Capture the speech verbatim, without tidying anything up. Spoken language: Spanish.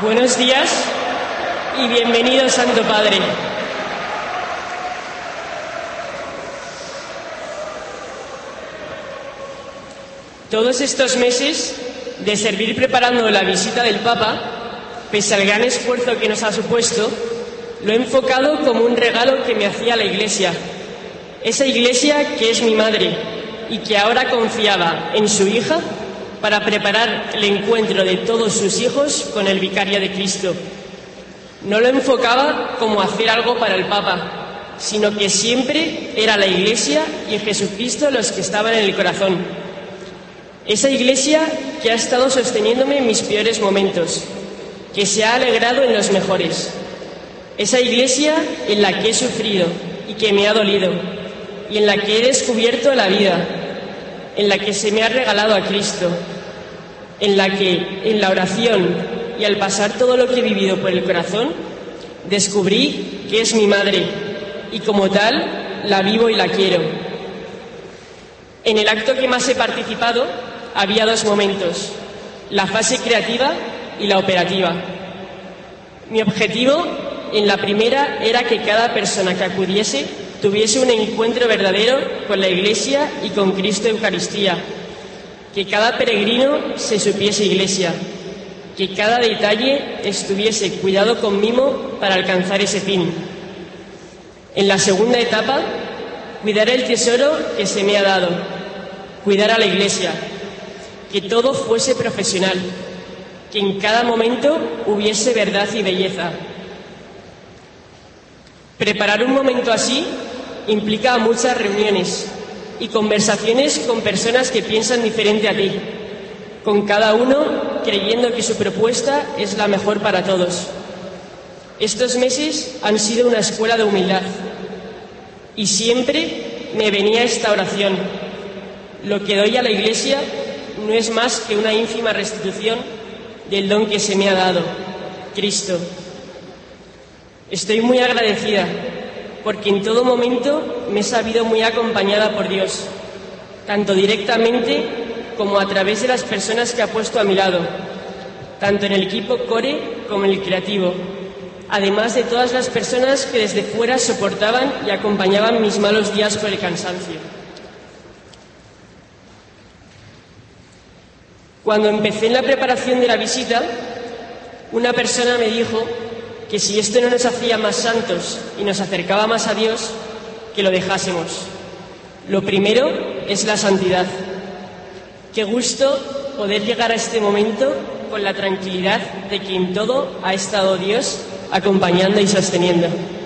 Buenos días y bienvenido, Santo Padre. Todos estos meses de servir preparando la visita del Papa, pese al gran esfuerzo que nos ha supuesto, lo he enfocado como un regalo que me hacía la Iglesia. Esa Iglesia que es mi madre y que ahora confiaba en su hija para preparar el encuentro de todos sus hijos con el Vicario de Cristo. No lo enfocaba como hacer algo para el Papa, sino que siempre era la Iglesia y Jesucristo los que estaban en el corazón. Esa Iglesia que ha estado sosteniéndome en mis peores momentos, que se ha alegrado en los mejores. Esa Iglesia en la que he sufrido y que me ha dolido, y en la que he descubierto la vida, en la que se me ha regalado a Cristo, en la que, en la oración y al pasar todo lo que he vivido por el corazón, descubrí que es mi madre y como tal la vivo y la quiero. En el acto que más he participado había dos momentos, la fase creativa y la operativa. Mi objetivo en la primera era que cada persona que acudiese tuviese un encuentro verdadero con la Iglesia y con Cristo Eucaristía, que cada peregrino se supiese Iglesia, que cada detalle estuviese cuidado con mimo para alcanzar ese fin. En la segunda etapa, cuidar el tesoro que se me ha dado, cuidar a la Iglesia, que todo fuese profesional, que en cada momento hubiese verdad y belleza. Preparar un momento así implica muchas reuniones y conversaciones con personas que piensan diferente a ti, con cada uno creyendo que su propuesta es la mejor para todos. Estos meses han sido una escuela de humildad y siempre me venía esta oración: lo que doy a la Iglesia no es más que una ínfima restitución del don que se me ha dado, Cristo. Estoy muy agradecida porque en todo momento me he sabido muy acompañada por Dios, tanto directamente como a través de las personas que ha puesto a mi lado, tanto en el equipo core como en el creativo, además de todas las personas que desde fuera soportaban y acompañaban mis malos días por el cansancio. Cuando empecé en la preparación de la visita, una persona me dijo que si esto no nos hacía más santos y nos acercaba más a Dios, que lo dejásemos. Lo primero es la santidad. Qué gusto poder llegar a este momento con la tranquilidad de que en todo ha estado Dios acompañando y sosteniendo.